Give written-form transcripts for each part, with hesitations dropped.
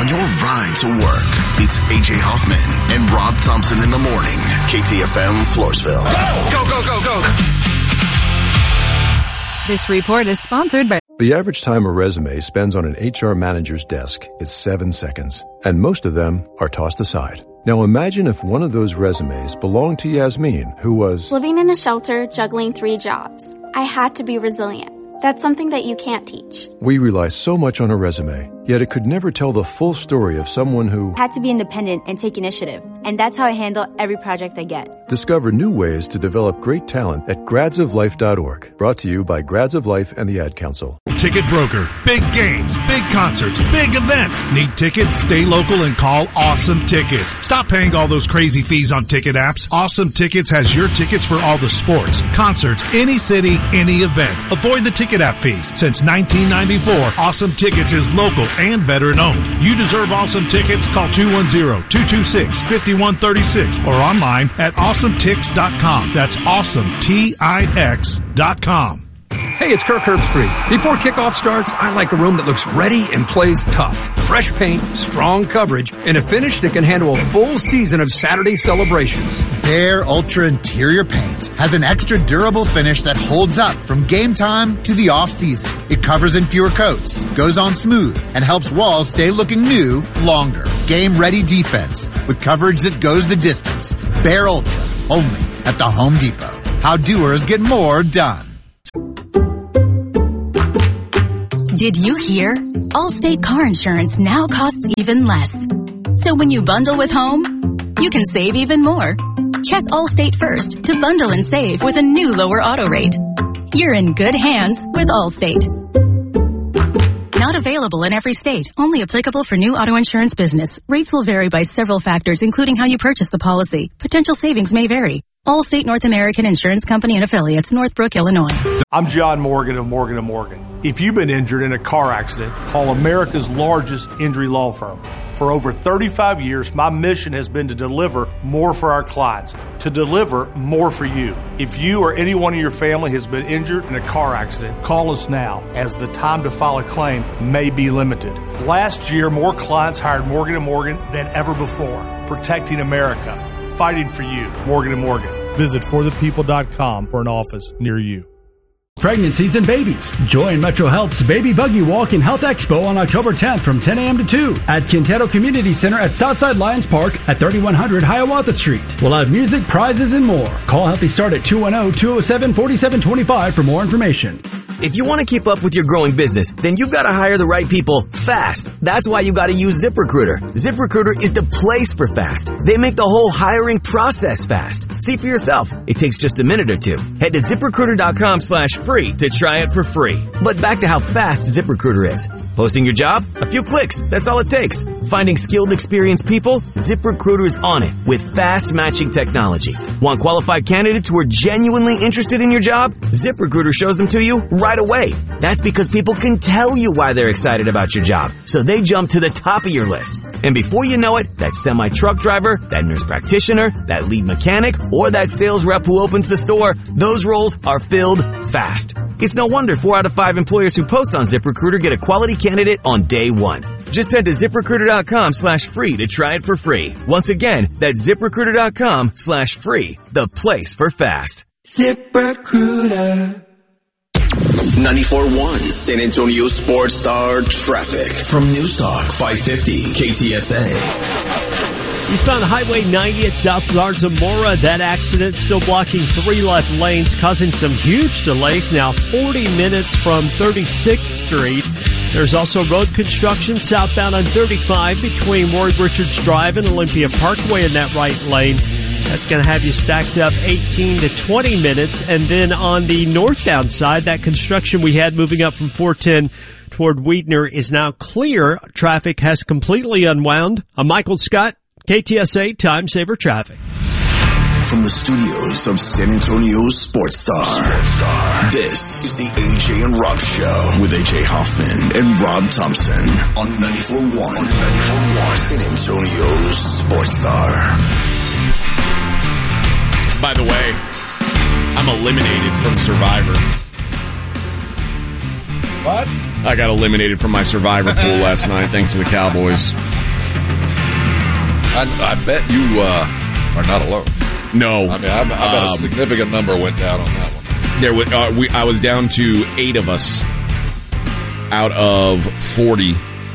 on your ride to work. It's A.J. Hoffman and Rob Thompson in the morning. KTFM Floresville. Go, go, go, go. This report is sponsored by... The average time a resume spends on an HR manager's desk is 7 seconds, and most of them are tossed aside. Now imagine if one of those resumes belonged to Yasmin, who was... living in a shelter, juggling 3 jobs. I had to be resilient. That's something that you can't teach. We rely so much on a resume, yet it could never tell the full story of someone who... had to be independent and take initiative. And that's how I handle every project I get. Discover new ways to develop great talent at gradsoflife.org. Brought to you by Grads of Life and the Ad Council. Ticket Broker. Big games, big concerts, big events. Need tickets? Stay local and call Awesome Tickets. Stop paying all those crazy fees on ticket apps. Awesome Tickets has your tickets for all the sports, concerts, any city, any event. Avoid the ticket app fees. Since 1994, Awesome Tickets is local and veteran owned. You deserve Awesome Tickets. Call 210-226-5136 or online at awesometix.com. That's awesometix.com. Hey, it's Kirk Herbstreit. Before kickoff starts, I like a room that looks ready and plays tough. Fresh paint, strong coverage, and a finish that can handle a full season of Saturday celebrations. Behr Ultra Interior Paint has an extra durable finish that holds up from game time to the off-season. It covers in fewer coats, goes on smooth, and helps walls stay looking new longer. Game-ready defense with coverage that goes the distance. Behr Ultra, only at the Home Depot. How doers get more done. Did you hear? Allstate car insurance now costs even less. So when you bundle with home, you can save even more. Check Allstate first to bundle and save with a new lower auto rate. You're in good hands with Allstate. Not available in every state. Only applicable for new auto insurance business. Rates will vary by several factors, including how you purchase the policy. Potential savings may vary. Allstate North American Insurance Company and Affiliates, Northbrook, Illinois. I'm John Morgan of Morgan & Morgan. If you've been injured in a car accident, call America's largest injury law firm. For over 35 years, my mission has been to deliver more for our clients, to deliver more for you. If you or anyone in your family has been injured in a car accident, call us now, as the time to file a claim may be limited. Last year, more clients hired Morgan & Morgan than ever before, protecting America. Fighting for you, Morgan & Morgan. Visit forthepeople.com for an office near you. Pregnancies and babies. Join Metro Health's Baby Buggy Walk and Health Expo on October 10th from 10 a.m. to 2 at Quintero Community Center at Southside Lions Park at 3100 Hiawatha Street. We'll have music, prizes, and more. Call Healthy Start at 210-207-4725 for more information. If you want to keep up with your growing business, then you've got to hire the right people fast. That's why you got to use ZipRecruiter. ZipRecruiter is the place for fast. They make the whole hiring process fast. See for yourself. It takes just a minute or two. Head to ZipRecruiter.com/free to try it for free. But back to how fast ZipRecruiter is. Posting your job? A few clicks. That's all it takes. Finding skilled, experienced people? ZipRecruiter is on it with fast matching technology. Want qualified candidates who are genuinely interested in your job? ZipRecruiter shows them to you right away. That's because people can tell you why they're excited about your job. So they jump to the top of your list. And before you know it, that semi-truck driver, that nurse practitioner, that lead mechanic, or that sales rep who opens the store, those roles are filled fast. It's no wonder 4 out of 5 employers who post on ZipRecruiter get a quality candidate on day one. Just head to ZipRecruiter.com/free to try it for free. Once again, that's ZipRecruiter.com/free, the place for fast. ZipRecruiter. 94.1 San Antonio Sports Star traffic from News Talk 550 KTSA. Eastbound Highway 90 at South Garza-Mora. That accident still blocking 3 left lanes, causing some huge delays. Now 40 minutes from 36th Street. There's also road construction southbound on 35 between Ward Richards Drive and Olympia Parkway in that right lane. That's going to have you stacked up 18 to 20 minutes. And then on the northbound side, that construction we had moving up from 410 toward Weidner is now clear. Traffic has completely unwound. I'm Michael Scott, KTSA Time Saver Traffic. From the studios of San Antonio Sports Star, this is the AJ and Rob Show with AJ Hoffman and Rob Thompson on 94.1 San Antonio Sports Star. By the way, I'm eliminated from Survivor. What? I got eliminated from my Survivor pool last night thanks to the Cowboys. I bet you are not alone. No. I mean, I bet a significant number went down on that one. I was down to 8 of us out of 40.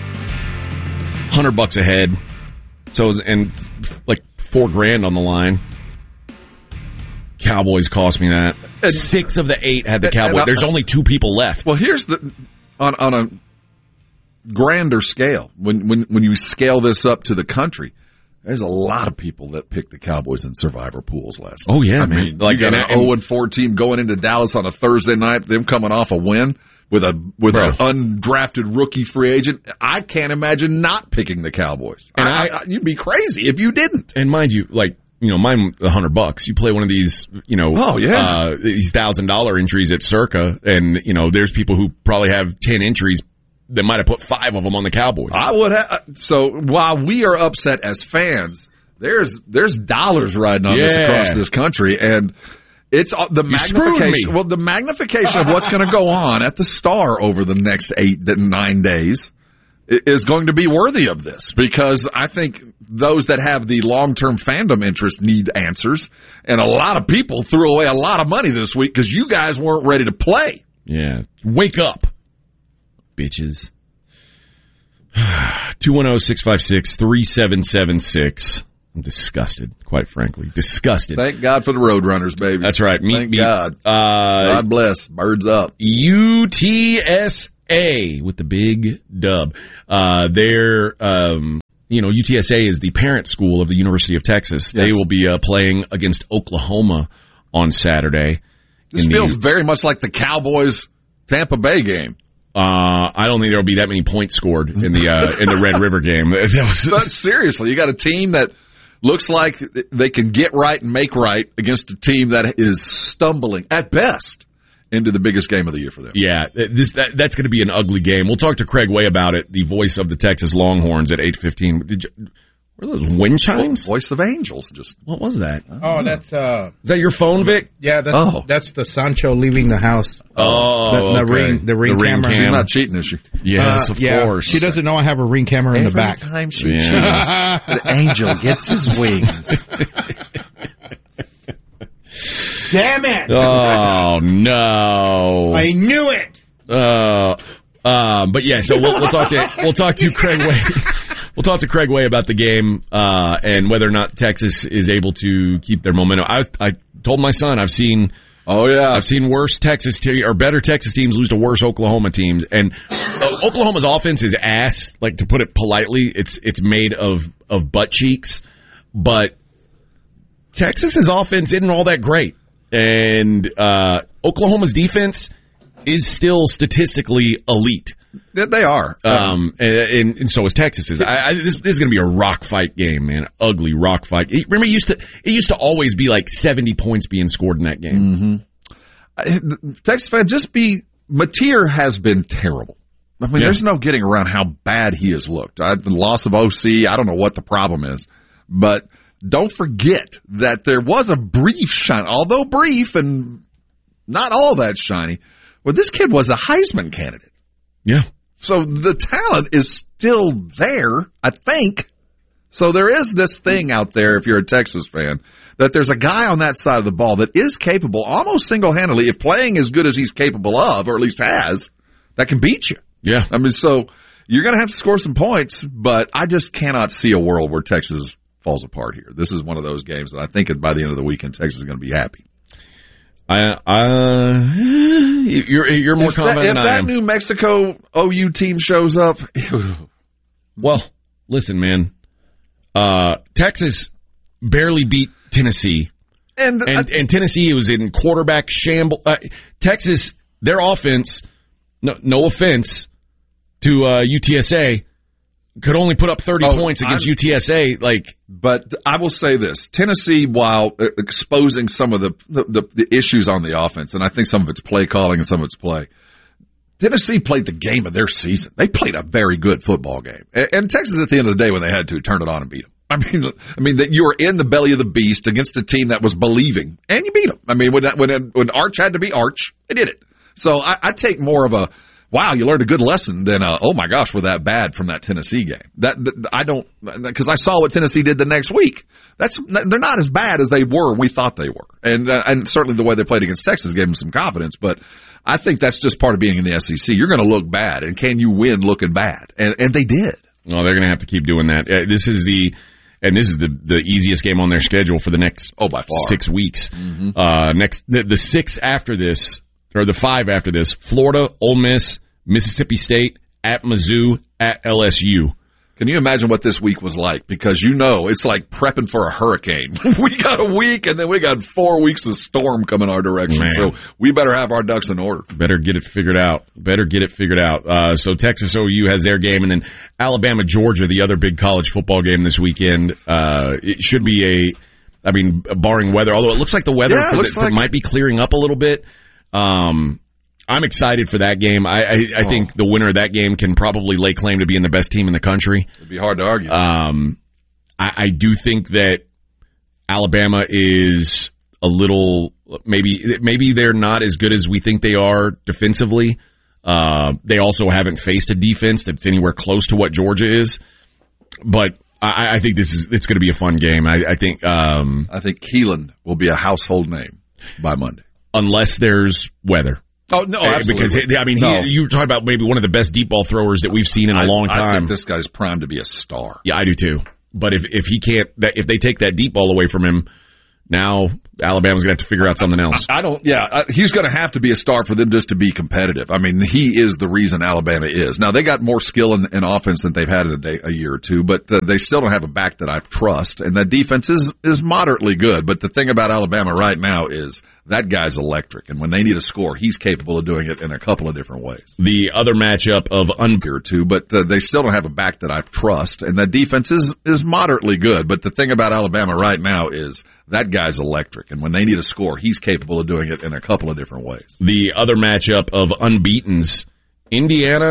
$100 ahead. So, and like $4,000 on the line. Cowboys cost me that. 6 of the 8 had the Cowboys. There's only 2 people left. Well, here's on a grander scale. When you scale this up to the country, there's a lot of people that picked the Cowboys in Survivor pools last night. Oh, yeah, I mean, like, you got an 0-4 team going into Dallas on a Thursday night, them coming off a win with an undrafted rookie free agent. I can't imagine not picking the Cowboys. And you'd be crazy if you didn't. And mind you, like, mine $100. You play one of these, these $1,000 entries at Circa, and there's people who probably have 10 entries that might have put 5 of them on the Cowboys. I would have. So while we are upset as fans, there's dollars riding on this across this country, and it's the magnification. Well, the magnification of what's going to go on at the Star over the next 8 to 9 days is going to be worthy of this, because I think those that have the long-term fandom interest need answers, and a lot of people threw away a lot of money this week because you guys weren't ready to play. Yeah. Wake up, bitches. 210-656-3776. I'm disgusted, quite frankly. Disgusted. Thank God for the Roadrunners, baby. That's right. Thank God. God bless. Birds up. UTSA with the big dub. UTSA is the parent school of the University of Texas. Yes. They will be playing against Oklahoma on Saturday. This feels very much like the Cowboys Tampa Bay game. I don't think there will be that many points scored in the Red River game. But seriously, you got a team that looks like they can get right and make right against a team that is stumbling at best into the biggest game of the year for them. Yeah, that's going to be an ugly game. We'll talk to Craig Way about it, the voice of the Texas Longhorns at 8:15. Were those wind chimes? Voice of angels. What was that? Oh, that's is that your phone, Vic? Yeah, that's the Sancho leaving the house. Oh, the ring camera. She's not cheating, is she? Yes, of course. She doesn't know I have a ring camera in the back. Every time she cheats, the angel gets his wings. Damn it! Oh no! I knew it. But yeah, so we'll talk to Craig Way. We'll talk to Craig Way about the game and whether or not Texas is able to keep their momentum. I told my son I've seen worse Texas or better Texas teams lose to worse Oklahoma teams, and Oklahoma's offense is ass. Like, to put it politely, it's made of butt cheeks, but Texas's offense isn't all that great, and Oklahoma's defense is still statistically elite. They are. And so is Texas's. This is going to be a rock fight game, man. Ugly rock fight. Remember, it used to always be like 70 points being scored in that game. Mm-hmm. Texas fan, Mateer has been terrible. I mean, there's no getting around how bad he has looked. The loss of OC, I don't know what the problem is. But don't forget that there was a brief shine, although brief and not all that shiny. Well, this kid was a Heisman candidate. Yeah. So the talent is still there, I think. So there is this thing out there, if you're a Texas fan, that there's a guy on that side of the ball that is capable, almost single-handedly, if playing as good as he's capable of, or at least has, that can beat you. Yeah. I mean, so you're going to have to score some points, but I just cannot see a world where Texas falls apart here. This is one of those games that I think by the end of the weekend, Texas is going to be happy. You're more confident than I am. If that New Mexico OU team shows up, well, listen, man. Texas barely beat Tennessee, and Tennessee was in quarterback shamble. Texas, their offense, no offense to UTSA, could only put up 30 points against UTSA. But I will say this: Tennessee, while exposing some of the issues on the offense, and I think some of it's play calling and some of it's play, Tennessee played the game of their season. They played a very good football game, and Texas, at the end of the day, when they had to, turned it on and beat them. I mean that you were in the belly of the beast against a team that was believing, and you beat them. I mean, when Arch had to be Arch, they did it. So I take more of a wow, you learned a good lesson, then, oh my gosh, we're that bad from that Tennessee game. I don't, because I saw what Tennessee did the next week. They're not as bad as they were. We thought they were. And certainly the way they played against Texas gave them some confidence, but I think that's just part of being in the SEC. You're going to look bad, and can you win looking bad? And they did. Well, they're going to have to keep doing that. This is the easiest game on their schedule for the next by far 6 weeks. Mm-hmm. The 6 after this, or the 5 after this: Florida, Ole Miss, Mississippi State, at Mizzou, at LSU. Can you imagine what this week was like? Because it's like prepping for a hurricane. We got a week, and then we got 4 weeks of storm coming our direction. Man. So we better have our ducks in order. Better get it figured out. So Texas OU has their game, and then Alabama, Georgia, the other big college football game this weekend. It should be barring weather, although it looks like the weather might be clearing up a little bit. I'm excited for that game. I think the winner of that game can probably lay claim to being the best team in the country. It'd be hard to argue. I do think that Alabama is a little maybe they're not as good as we think they are defensively. They also haven't faced a defense that's anywhere close to what Georgia is. But I think it's going to be a fun game. I think Keelan will be a household name by Monday, unless there's weather. Oh, no, absolutely. Because, you were talking about maybe one of the best deep ball throwers that we've seen in a long time. I think this guy's primed to be a star. Yeah, I do too. But if he can't, if they take that deep ball away from him, now Alabama's going to have to figure out something else. He's going to have to be a star for them just to be competitive. I mean, he is the reason Alabama is. Now, they got more skill in offense than they've had in a year or two, but they still don't have a back that I trust. And that defense is moderately good. But the thing about Alabama right now is that guy's electric. And when they need a score, he's capable of doing it in a couple of different ways. The other matchup of or two, but they still don't have a back that I trust. And that defense is moderately good. But the thing about Alabama right now is that guy's electric. And when they need a score, he's capable of doing it in a couple of different ways. The other matchup of unbeatens, Indiana